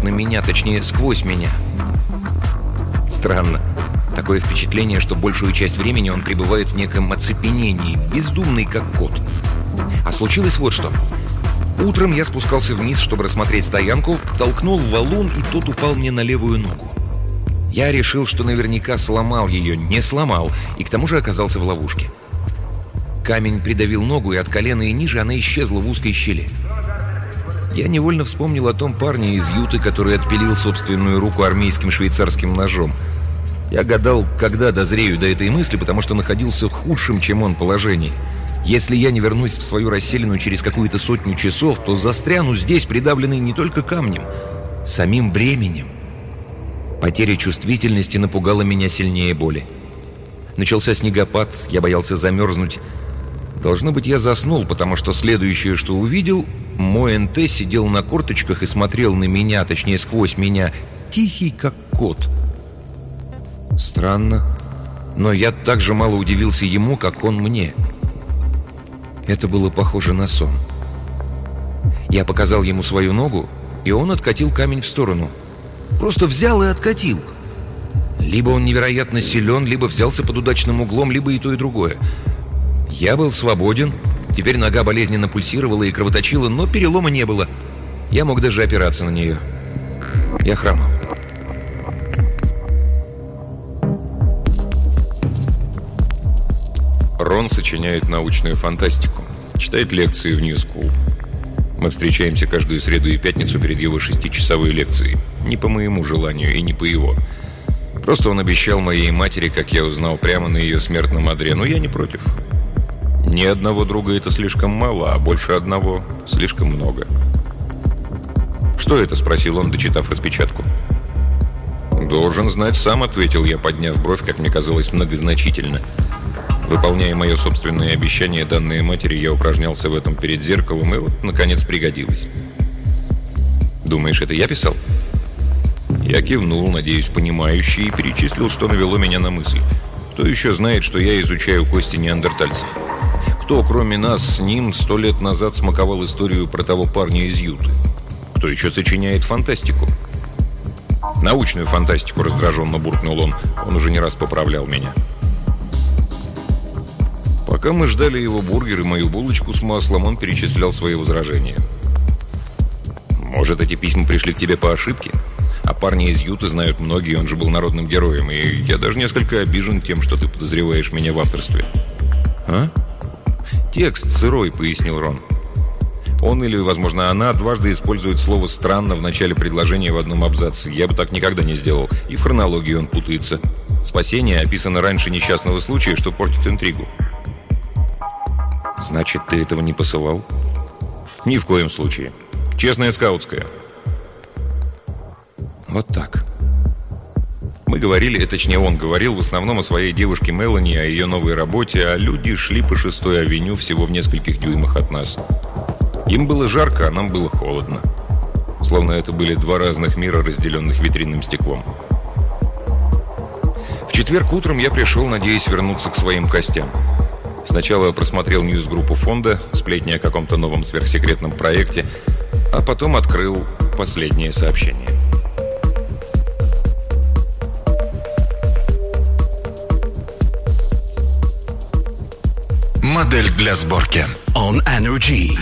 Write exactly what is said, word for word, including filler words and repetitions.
на меня, точнее, сквозь меня. Странно. Такое впечатление, что большую часть времени он пребывает в неком оцепенении, бездумный, как кот. А случилось вот что. Утром я спускался вниз, чтобы рассмотреть стоянку, толкнул валун, и тот упал мне на левую ногу. Я решил, что наверняка сломал ее, не сломал, и к тому же оказался в ловушке. Камень придавил ногу, и от колена и ниже она исчезла в узкой щели. Я невольно вспомнил о том парне из Юты, который отпилил собственную руку армейским швейцарским ножом. Я гадал, когда дозрею до этой мысли, потому что находился в худшем, чем он, положении. Если я не вернусь в свою расселину через какую-то сотню часов, то застряну здесь, придавленный не только камнем, самим временем. Потеря чувствительности напугала меня сильнее боли. Начался снегопад, я боялся замерзнуть. Должно быть, я заснул, потому что следующее, что увидел, мой эн тэ сидел на корточках и смотрел на меня, точнее, сквозь меня, тихий, как кот. Странно, но я так же мало удивился ему, как он мне. Это было похоже на сон. Я показал ему свою ногу, и он откатил камень в сторону. Просто взял и откатил. Либо он невероятно силен, либо взялся под удачным углом, либо и то, и другое. Я был свободен. Теперь нога болезненно пульсировала и кровоточила, но перелома не было. Я мог даже опираться на нее. Я хромал. Рон сочиняет научную фантастику, читает лекции в New School. Мы встречаемся каждую среду и пятницу перед его шестичасовой лекцией. Не по моему желанию и не по его. Просто он обещал моей матери, как я узнал, прямо на ее смертном одре. Но я не против. Ни одного друга это слишком мало, а больше одного слишком много. «Что это?» — спросил он, дочитав распечатку. «Должен знать сам», — ответил я, подняв бровь, как мне казалось, многозначительно. Выполняя мое собственное обещание, данное матери, я упражнялся в этом перед зеркалом, и вот, наконец, пригодилось. «Думаешь, это я писал?» Я кивнул, надеюсь, понимающий, и перечислил, что навело меня на мысль. Кто еще знает, что я изучаю кости неандертальцев? Кто, кроме нас, с ним сто лет назад смаковал историю про того парня из Юты? Кто еще сочиняет фантастику? «Научную фантастику», — раздраженно буркнул он. Он уже не раз поправлял меня. Пока мы ждали его бургер и мою булочку с маслом, он перечислял свои возражения. «Может, эти письма пришли к тебе по ошибке? А парни из Юты знают многие, он же был народным героем, и я даже несколько обижен тем, что ты подозреваешь меня в авторстве». «А?» «Текст сырой», — пояснил Рон. Он или, возможно, она дважды использует слово «странно» в начале предложения в одном абзаце. Я бы так никогда не сделал. И в хронологии он путается. Спасение описано раньше несчастного случая, что портит интригу. «Значит, ты этого не посылал?» «Ни в коем случае. Честная скаутская». Вот так. Мы говорили, точнее он говорил, в основном о своей девушке Мелани, о ее новой работе, а люди шли по шестой авеню всего в нескольких дюймах от нас. Им было жарко, а нам было холодно. Словно это были два разных мира, разделенных витринным стеклом. В четверг утром я пришел, надеясь вернуться к своим костям. Сначала просмотрел ньюс-группу фонда, сплетни о каком-то новом сверхсекретном проекте, а потом открыл последнее сообщение. Модель для сборки On Energy.